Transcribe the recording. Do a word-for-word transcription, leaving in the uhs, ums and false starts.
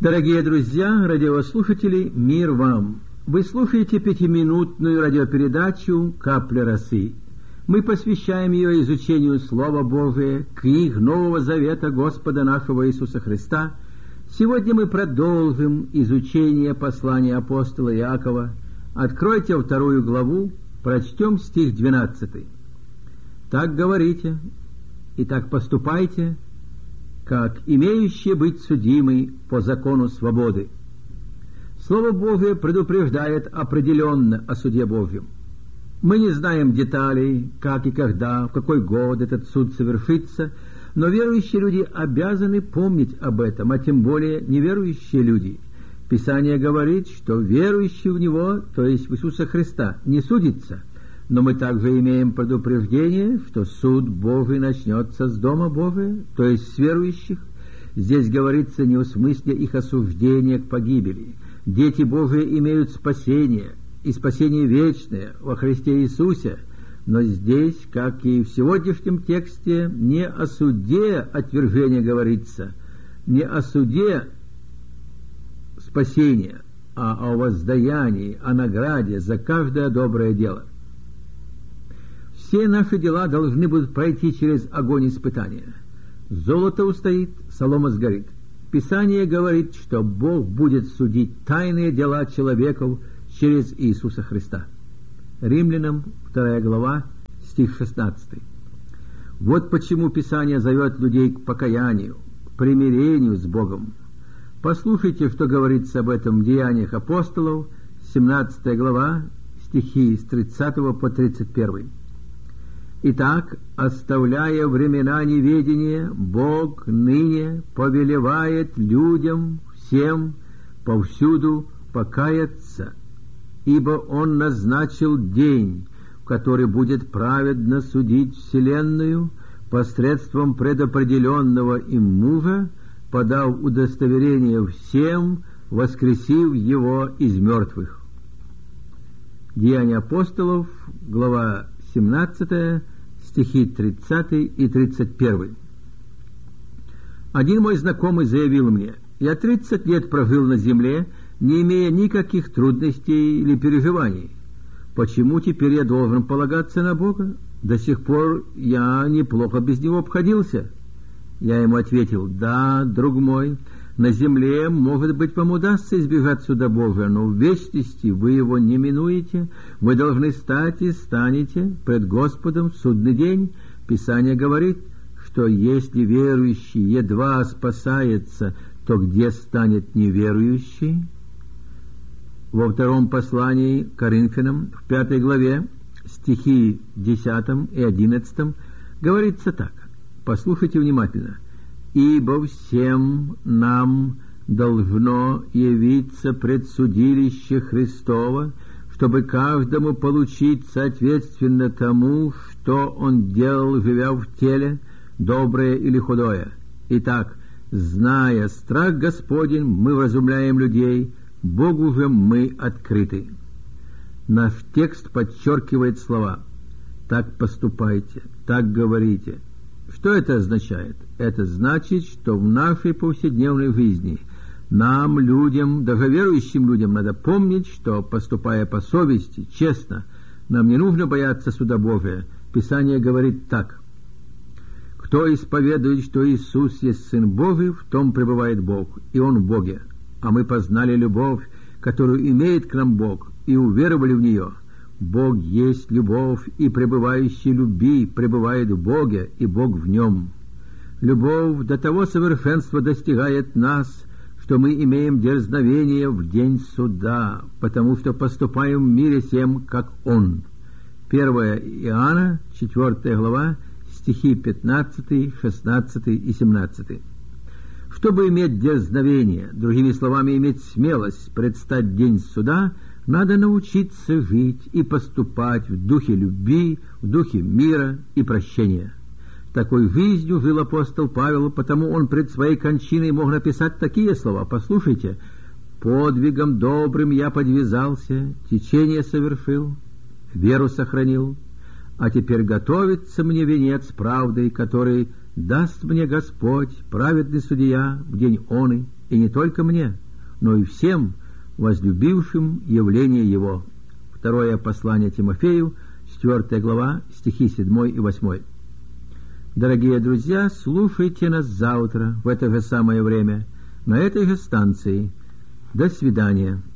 Дорогие друзья, радиослушатели, мир вам! Вы слушаете пятиминутную радиопередачу «Капля росы». Мы посвящаем ее изучению Слова Божия, книг Нового Завета Господа нашего Иисуса Христа. Сегодня мы продолжим изучение послания апостола Иакова. Откройте вторую главу, прочтем стих двенадцатый. «Так говорите, и так поступайте, как имеющие быть судимы по закону свободы». Слово Божие предупреждает определенно о суде Божьем. Мы не знаем деталей, как и когда, в какой год этот суд совершится, но верующие люди обязаны помнить об этом, а тем более неверующие люди. Писание говорит, что верующий в Него, то есть в Иисуса Христа, не судится, но мы также имеем предупреждение, что суд Божий начнется с Дома Божия, то есть с верующих. Здесь говорится не в смысле их осуждения к погибели. Дети Божии имеют спасение, и спасение вечное во Христе Иисусе, но здесь, как и в сегодняшнем тексте, не о суде отвержения говорится, не о суде спасения, а о воздаянии, о награде за каждое доброе дело. Все наши дела должны будут пройти через огонь испытания. Золото устоит, солома сгорит. Писание говорит, что Бог будет судить тайные дела человеков через Иисуса Христа. Римлянам, вторая глава, стих шестнадцатый. Вот почему Писание зовет людей к покаянию, к примирению с Богом. Послушайте, что говорится об этом в Деяниях апостолов, семнадцатая глава, стихи с тридцатого по тридцать первый. «Итак, оставляя времена неведения, Бог ныне повелевает людям всем повсюду покаяться, ибо Он назначил день, в который будет праведно судить вселенную посредством предопределенного им мужа, подав удостоверение всем, воскресив его из мертвых». Деяния апостолов, глава семнадцатая, стихи тридцатый и тридцать первый. Один мой знакомый заявил мне: «Я тридцать лет прожил на земле, не имея никаких трудностей или переживаний. Почему теперь я должен полагаться на Бога? До сих пор я неплохо без Него обходился». Я ему ответил: «Да, друг мой, на земле, может быть, вам удастся избежать суда Божия, но в вечности вы его не минуете. Вы должны стать и станете пред Господом в судный день. Писание говорит, что если верующий едва спасается, то где станет неверующий?» Во втором послании к Коринфянам, в пятой главе, стихи десятом и одиннадцатом, говорится так. Послушайте внимательно. «Ибо всем нам должно явиться предсудилище Христово, чтобы каждому получить соответственно тому, что он делал, живя в теле, доброе или худое. Итак, зная страх Господень, мы вразумляем людей, Богу же мы открыты». Наш текст подчеркивает слова «так поступайте», «так говорите». Что это означает? Это значит, что в нашей повседневной жизни нам, людям, даже верующим людям, надо помнить, что, поступая по совести, честно, нам не нужно бояться суда Божия. Писание говорит так: «Кто исповедует, что Иисус есть Сын Божий, в том пребывает Бог, и Он в Боге. А мы познали любовь, которую имеет к нам Бог, и уверовали в нее. Бог есть любовь, и пребывающий в любви пребывает в Боге, и Бог в нем. Любовь до того совершенства достигает нас, что мы имеем дерзновение в день суда, потому что поступаем в мире сем, как Он». первое Иоанна, четвёртая глава, стихи пятнадцатый, шестнадцатый и семнадцатый. Чтобы иметь дерзновение, другими словами, иметь смелость предстать день суда, надо научиться жить и поступать в духе любви, в духе мира и прощения. Такой жизнью жил апостол Павел, потому он пред своей кончиной мог написать такие слова. Послушайте: «Подвигом добрым я подвязался, течение совершил, веру сохранил, а теперь готовится мне венец правдой, который даст мне Господь, праведный судья, в день оный, и не только мне, но и всем возлюбившим явление Его. Второе послание Тимофею, четвёртая глава, стихи седьмой и восьмой. Дорогие друзья, слушайте нас завтра в это же самое время, на этой же станции. До свидания.